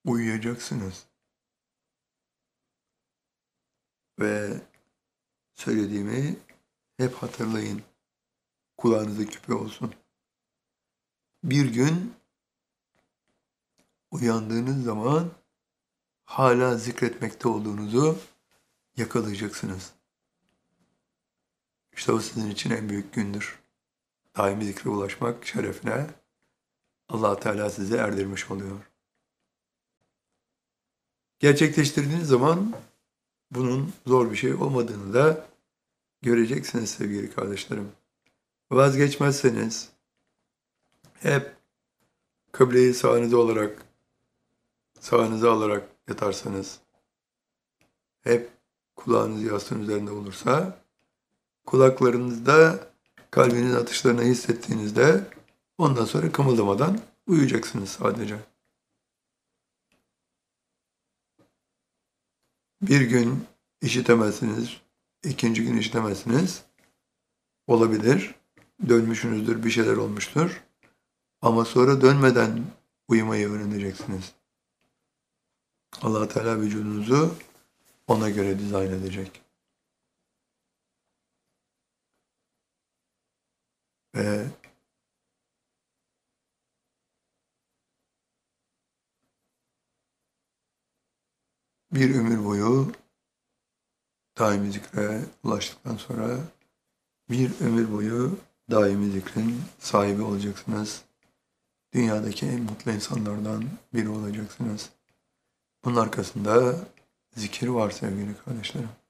uyuyacaksınız. Ve söylediğimi hep hatırlayın. Kulağınızda küpe olsun. Bir gün uyandığınız zaman hala zikretmekte olduğunuzu yakalayacaksınız. İşte o sizin için en büyük gündür. Daimi zikre ulaşmak şerefine Allah Teala sizi erdirmiş oluyor. Gerçekleştirdiğiniz zaman bunun zor bir şey olmadığını da göreceksiniz sevgili kardeşlerim. Vazgeçmezseniz hep kıbleyi sağınıza alarak yatarsanız, hep kulağınız yastığın üzerinde olursa, kulaklarınızda kalbinin atışlarını hissettiğinizde ondan sonra kımıldamadan uyuyacaksınız sadece. Bir gün işitemezsiniz, ikinci gün işitemezsiniz. Olabilir, dönmüşsünüzdür, bir şeyler olmuştur. Ama sonra dönmeden uyumayı öğreneceksiniz. Allah Teala vücudunuzu ona göre dizayn edecek. Ve bir ömür boyu daimi zikre ulaştıktan sonra bir ömür boyu daimi zikrin sahibi olacaksınız. Dünyadaki en mutlu insanlardan biri olacaksınız. Bunun arkasında zikir var sevgili kardeşlerim.